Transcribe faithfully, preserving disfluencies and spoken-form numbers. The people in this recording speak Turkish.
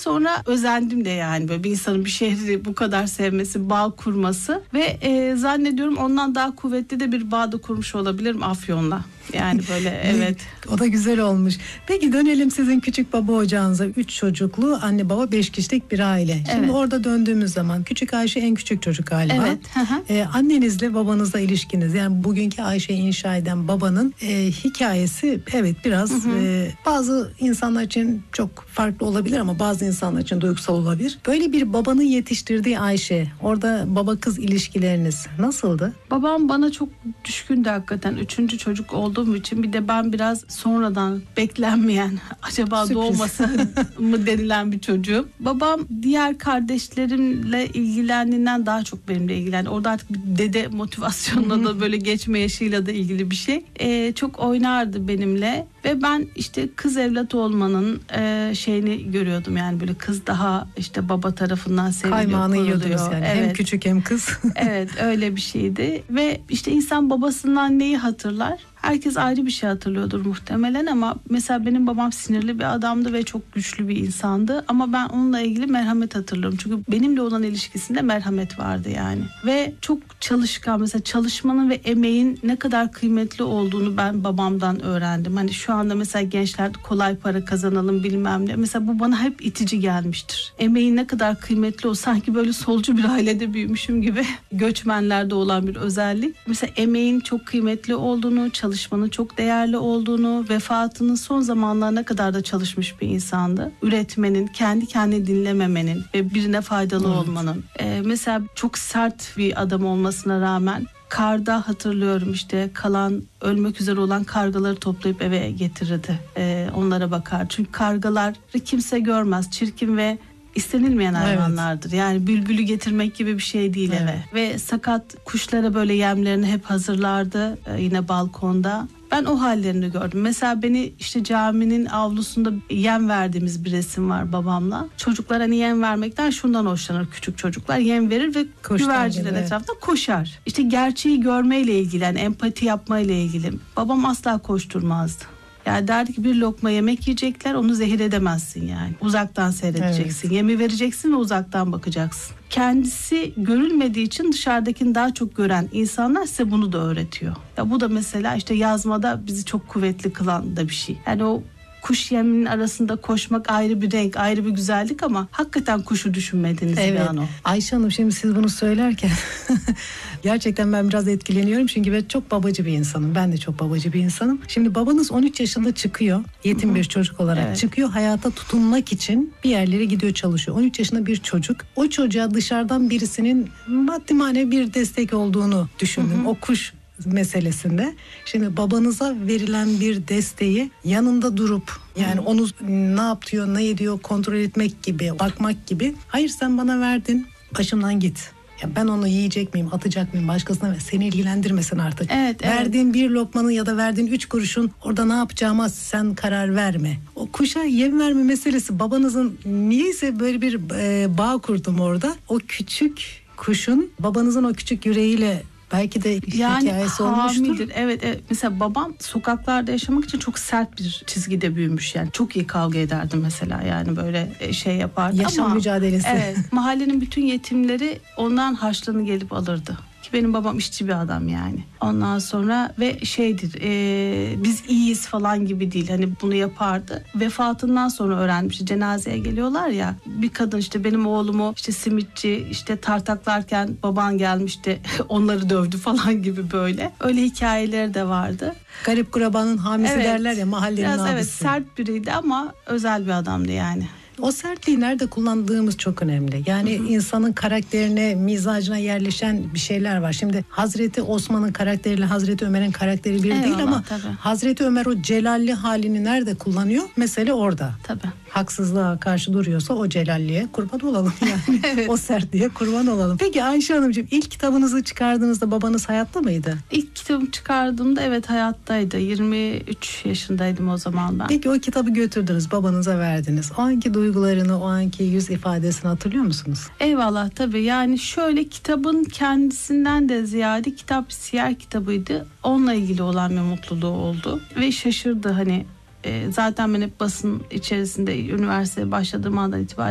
sonra özendim de yani böyle bir insanın bir şehri bu kadar sevmesi, bağ kurması ve e, zannediyorum ondan daha kuvvetli de bir bağ da kurmuş olabilirim Afyon'la. Yani böyle evet. O da güzel olmuş. Peki dönelim sizin küçük baba ocağınıza. Üç çocuklu anne baba beş kişilik bir aile. Şimdi Evet. orada döndüğümüz zaman küçük Ayşe en küçük çocuk galiba. Evet. Ee, annenizle babanızla ilişkiniz, yani bugünkü Ayşe'yi inşa eden babanın e, hikayesi evet biraz hı hı. E, bazı insanlar için çok farklı olabilir ama bazı insanlar için duygusal olabilir. Böyle bir babanın yetiştirdiği Ayşe, orada baba kız ilişkileriniz nasıldı? Babam bana çok düşkündü hakikaten. Üçüncü çocuk olduğum için bir de ben biraz sonradan beklenmeyen acaba Sürpriz. doğmasa mı denilen bir çocuğum. Babam diğer kardeşlerimle ilgilendiğinden daha çok benimle ilgilendi. Orada artık bir dede motivasyonla da böyle geçme yaşıyla da ilgili bir şey. Ee, çok oynardı benimle ve ben işte kız evlat olmanın e, şeyini görüyordum. Yani böyle kız daha işte baba tarafından seviliyor, Kaymağını yiyordunuz koruluyor. yani. Evet. Hem küçük hem kız. Evet, öyle bir şeydi ve işte insan babasından neyi hatırlar? Herkes ayrı bir şey hatırlıyordur muhtemelen ama mesela benim babam sinirli bir adamdı ve çok güçlü bir insandı ama ben onunla ilgili merhamet hatırlıyorum. Çünkü benimle olan ilişkisinde merhamet vardı yani. Ve çok çalışkan, mesela çalışmanın ve emeğin ne kadar kıymetli olduğunu ben babamdan öğrendim. Hani şu anda mesela gençler kolay para kazanalım bilmem ne. Mesela bu bana hep itici gelmiştir. Emeğin ne kadar kıymetli o, sanki böyle solcu bir ailede büyümüşüm gibi göçmenlerde olan bir özellik. Mesela emeğin çok kıymetli olduğunu, çalışmanın çok değerli olduğunu, vefatının son zamanlarına kadar da çalışmış bir insandı. Üretmenin, kendi kendini dinlememenin ve birine faydalı Evet. olmanın. Ee, mesela çok sert bir adam olmasına rağmen karda hatırlıyorum işte kalan ölmek üzere olan kargaları toplayıp eve getirirdi. Ee, onlara bakar. Çünkü kargaları kimse görmez. Çirkin ve İstenilmeyen hayvanlardır. Evet. Yani bülbülü getirmek gibi bir şey değil, evet, eve. Ve sakat kuşlara böyle yemlerini hep hazırlardı ee, yine balkonda. Ben o hallerini gördüm. Mesela beni işte caminin avlusunda yem verdiğimiz bir resim var babamla. Çocuklar hani yem vermekten şundan hoşlanır, küçük çocuklar yem verir ve güvercinler etrafında koşar. İşte gerçeği görmeyle ilgili, yani empati yapmayla ilgili. Babam asla koşturmazdı. Yani derdi ki bir lokma yemek yiyecekler, onu zehir edemezsin yani. Uzaktan seyredeceksin. Evet. Yemi vereceksin ve uzaktan bakacaksın. Kendisi görülmediği için dışarıdakini daha çok gören insanlar size bunu da öğretiyor. Ya bu da mesela işte yazmada bizi çok kuvvetli kılan da bir şey. Yani o kuş yeminin arasında koşmak ayrı bir renk, ayrı bir güzellik ama hakikaten kuşu düşünmediğiniz evet. bir an o. Ayşe Hanım, şimdi siz bunu söylerken gerçekten ben biraz etkileniyorum çünkü ben çok babacı bir insanım. Ben de çok babacı bir insanım. Şimdi babanız on üç yaşında çıkıyor. Yetim Hı-hı. bir çocuk olarak evet. çıkıyor. Hayata tutunmak için bir yerlere gidiyor, çalışıyor. on üç yaşında bir çocuk. O çocuğa dışarıdan birisinin maddi manevi bir destek olduğunu düşündüm. Hı-hı. O kuş meselesinde. Şimdi babanıza verilen bir desteği yanında durup yani hmm. onu ne yapıyor, ne ediyor kontrol etmek gibi, bakmak gibi. Hayır, sen bana verdin, başımdan git. Ya ben onu yiyecek miyim, atacak mıyım başkasına, ver. Seni ilgilendirmesin artık. Evet, verdiğin evet. bir lokmanın ya da verdiğin üç kuruşun orada ne yapacağıma sen karar verme. O kuşa yem verme meselesi, babanızın niyeyse böyle bir e, bağ kurdum orada. O küçük kuşun babanızın o küçük yüreğiyle belki de yani hikayesi olmuştur. Evet, evet. Mesela babam sokaklarda yaşamak için çok sert bir çizgide büyümüş. Yani çok iyi kavga ederdi mesela. Yani böyle şey yapardı. Yaşam ama mücadelesi. Evet. Mahallenin bütün yetimleri ondan harçlığını gelip alırdı. Ki benim babam işçi bir adam yani. Ondan sonra ve şeydir e, biz iyiyiz falan gibi değil. Hani bunu yapardı. Vefatından sonra öğrenmiş. Cenazeye geliyorlar ya. Bir kadın işte benim oğlumu işte simitçi işte tartaklarken baban gelmişti. Onları dövdü falan gibi böyle. Öyle hikayeleri de vardı. Garip kurabanın hamisi evet. derler ya, mahallenin Biraz abisi. Evet, sert biriydi ama özel bir adamdı yani. O sertliği nerede kullandığımız çok önemli. Yani hı hı. insanın karakterine, mizacına yerleşen bir şeyler var. Şimdi Hazreti Osman'ın karakteriyle Hazreti Ömer'in karakteri bir Eyvallah, değil ama tabii. Hazreti Ömer o celalli halini nerede kullanıyor? Mesele orada. Tabii. Haksızlığa karşı duruyorsa o celalliğe kurban olalım yani. Evet. O sertliğe kurban olalım. Peki Ayşe Hanımcığım, ilk kitabınızı çıkardığınızda babanız hayatta mıydı? İlk kitabımı çıkardığımda evet hayattaydı. yirmi üç yaşındaydım o zaman ben. Peki o kitabı götürdünüz, babanıza verdiniz. O anki duygularını, o anki yüz ifadesini hatırlıyor musunuz? Eyvallah, tabii. Yani şöyle, kitabın kendisinden de ziyade kitap siyer kitabıydı. Onunla ilgili olan bir mutluluğu oldu. Ve şaşırdı hani. E, zaten ben hep basın içerisinde üniversiteye başladığım andan itibaren